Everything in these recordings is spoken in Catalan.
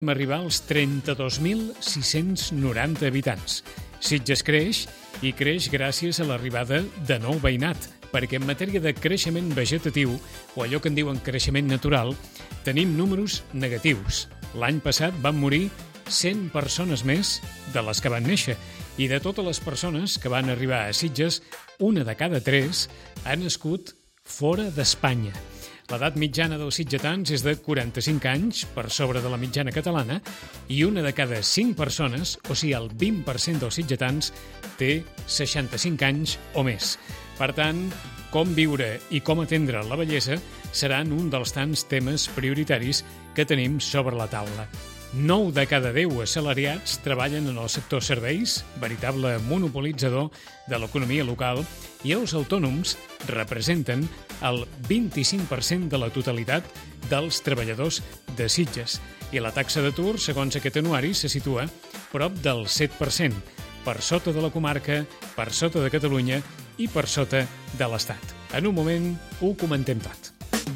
arribar als 32.690 habitants. Sitges creix i creix gràcies a l'arribada de nou veïnat, perquè en matèria de creixement vegetatiu, o allò que en diuen creixement natural, tenim números negatius. L'any passat van morir 100 persones més de les que van néixer, i de totes les persones que van arribar a Sitges, una de cada 3 ha nascut fora d'Espanya. L'edat mitjana dels sitgetans és de 45 anys, per sobre de la mitjana catalana, i una de cada 5 persones, o sigui, el 20% dels sitgetans, té 65 anys o més. Per tant, com viure i com atendre la vellesa seran un dels tants temes prioritaris que tenim sobre la taula. 9 de cada 10 assalariats treballen en el sector serveis, veritable monopolitzador de l'economia local, i els autònoms representen el 25% de la totalitat dels treballadors de Sitges. I la taxa d'atur, segons aquest anuari, se situa prop del 7%, per sota de la comarca, per sota de Catalunya i per sota de l'Estat. En un moment ho comentem tot.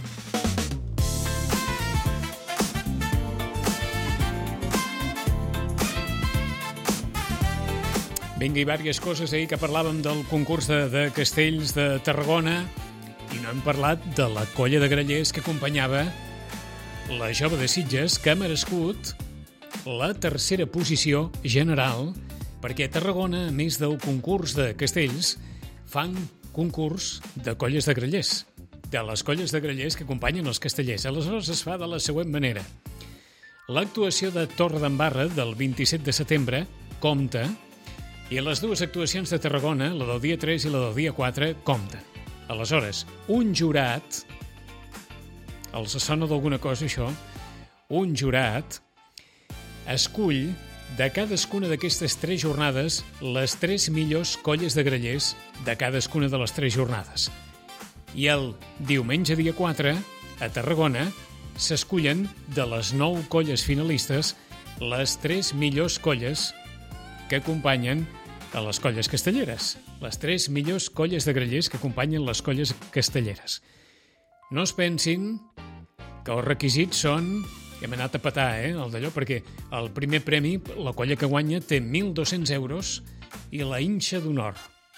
Vinga, i diverses coses ahir que parlàvem del concurs de castells de Tarragona i no hem parlat de la colla de grallers que acompanyava la jove de Sitges, que ha merescut la tercera posició general, perquè a Tarragona, a més del concurs de castells, fan concurs de colles de grallers, de les colles de grallers que acompanyen els castellers. Aleshores es fa de la següent manera. L'actuació de Torredembarra del 27 de setembre compta, i les dues actuacions de Tarragona, la del dia 3 i la del dia 4, compten. Aleshores, un jurat, els sona d'alguna cosa això, un jurat escull de cadascuna d'aquestes 3 jornades les 3 millors colles de grallers de cadascuna de les 3 jornades. I el diumenge dia 4, a Tarragona, s'escullen de les 9 colles finalistes les 3 millors colles que acompanyen a les colles castelleres. Les 3 millors colles de grallers que acompanyen les colles castelleres. No es pensin que els requisits són... Hem anat a petar, el d'allò, perquè el primer premi, la colla que guanya, té 1.200 euros i la Inxa d'Honor.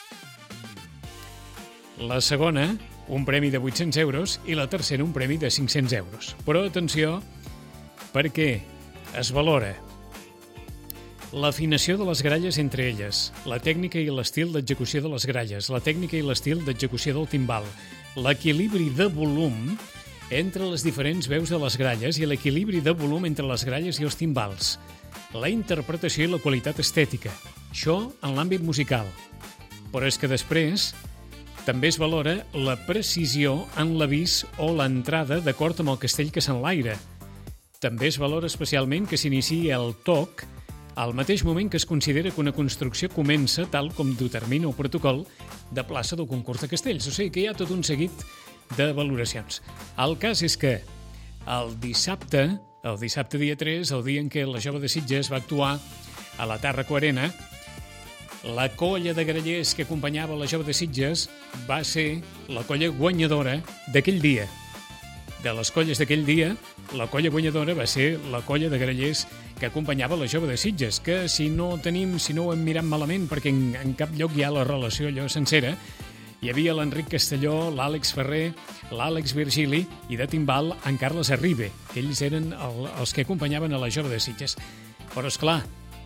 La segona, un premi de 800 euros i la tercera, un premi de 500 euros. Però atenció, perquè es valora l'afinació de les gralles entre elles, la tècnica i l'estil d'execució de les gralles, la tècnica i l'estil d'execució del timbal, l'equilibri de volum entre les diferents veus de les gralles i l'equilibri de volum entre les gralles i els timbals, la interpretació i la qualitat estètica. Això en l'àmbit musical. Però és que després també es valora la precisió en l'avís o l'entrada d'acord amb el castell que s'enlaira. També es valora especialment que s'iniciï el toc al mateix moment que es considera que una construcció comença tal com determina el protocol de plaça del concurs de castells. O sigui que hi ha tot un seguit de valoracions. El cas és que el dissabte dia 3, el dia en què la jove de Sitges va actuar a la Tàrraco Arena, la colla de grallers que acompanyava la jove de Sitges va ser la colla guanyadora d'aquell dia. De les colles d'aquell dia, la colla guanyadora va ser la colla de grallers que acompanyava la jove de Sitges, que si no ho hem mirat malament, perquè en cap lloc hi ha la relació allò sencera, hi havia l'Enric Castelló, l'Àlex Ferrer, l'Àlex Virgili i de timbal en Carles Arribe, que ells eren els que acompanyaven a la jove de Sitges. Però, esclar,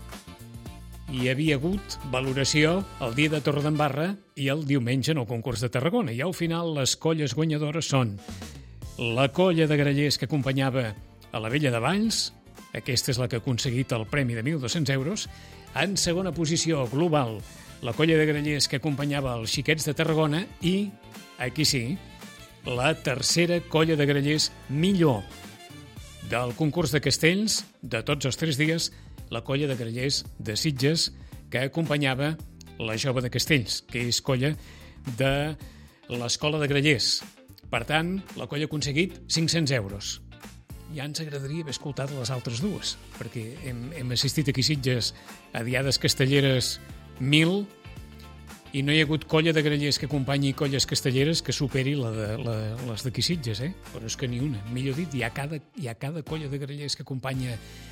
hi havia hagut valoració el dia de Torredembarra i el diumenge en el concurs de Tarragona, i al final les colles guanyadores són la colla de grallers que acompanyava a la Vella de Valls, aquesta és la que ha aconseguit el premi de 1.200 euros. En segona posició global, la colla de grallers que acompanyava els Xiquets de Tarragona i, aquí sí, la tercera colla de grallers millor del concurs de castells de tots els 3 dies, la colla de grallers de Sitges que acompanyava la jove de Castells, que és colla de l'Escola de Grallers. Per tant, la colla ha aconseguit 500 euros. Ja ens agradaria haver escoltat les altres dues, perquè hem assistit aquí a Sitges a diades castelleres 1.000 i no hi ha hagut colla de grallers que acompanyi colles castelleres que superi les d'aquí Sitges, Però és que ni una. Millor dit, hi ha cada colla de grallers que acompanya